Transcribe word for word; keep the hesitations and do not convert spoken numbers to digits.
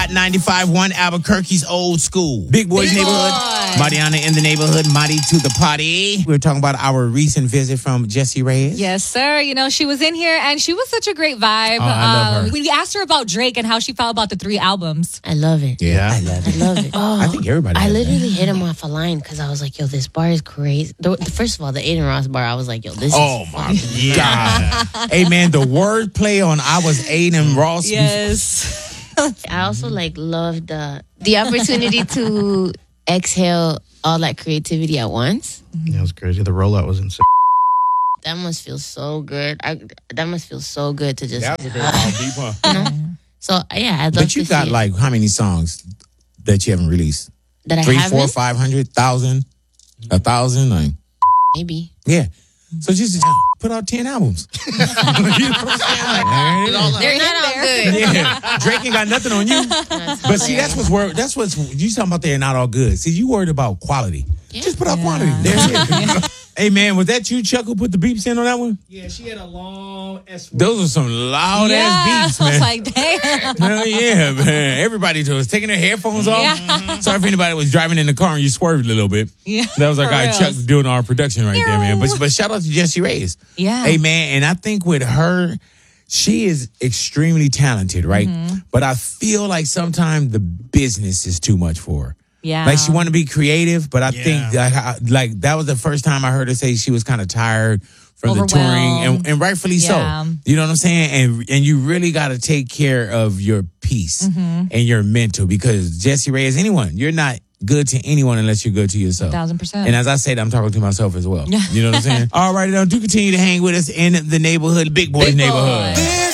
Hot ninety-five point one, Albuquerque's old school. Big Boys Big neighborhood. Boy. Mariana in the neighborhood. Marty to the party. We were talking about our recent visit from Jessie Reyes. Yes, sir. You know, she was in here and she was such a great vibe. Oh, I love her. We asked her about Drake and how she felt about the three albums. I love it. Yeah, I love it. I love it. Oh, I think everybody I has literally hit him off a line because I was like, yo, this bar is crazy. The, the, first of all, the Aiden Ross bar, I was like, yo, this Oh, is my God. Hey, man, the wordplay on I was Aiden Ross. Yes. I also like loved the the opportunity to exhale all that creativity at once. Yeah, it was crazy. The rollout was insane. That must feel so good. I, that must feel so good to just. That was a deep, huh? You know? So yeah, I'd love But you to got see it. like how many songs that you haven't released? that I Three, haven't. four, five hundred, thousand, a thousand, like Maybe. yeah. So just put out ten albums. You know what I'm saying? Like, They're not all good. yeah, Drake ain't got nothing on you. But see, that's what's worried. That's what's you talking about. They're not all good. See, you worried about quality. Yeah. Just put out quantity. There it is. Hey man, was that you, Chuck, who put the beeps in on that one? Yeah, she had a long S. Those are some loud yeah. ass beeps, man. I was like, damn. Hell yeah, man. Everybody was taking their headphones off. Yeah. Sorry if anybody was driving in the car and you swerved a little bit. Yeah, That was our for guy reals. Chuck doing our production right there, man. But but shout out to Jessie Reyes. Yeah. Hey man, and I think with her, she is extremely talented, right? Mm-hmm. But I feel like sometimes the business is too much for her. Yeah. Like she wanted to be creative, but I Yeah. think that, I- like that was the first time I heard her say she was kind of tired from the touring, Overwhelmed. and, and rightfully Yeah. so. You know what I'm saying? And and you really got to take care of your peace Mm-hmm. and your mental, because Jessie Reyes, anyone, you're not good to anyone unless you're good to yourself. Thousand percent. And as I said, I'm talking to myself as well. You know what I'm saying? All right, now do continue to hang with us in the neighborhood, Big Boys Big neighborhood. Boy. This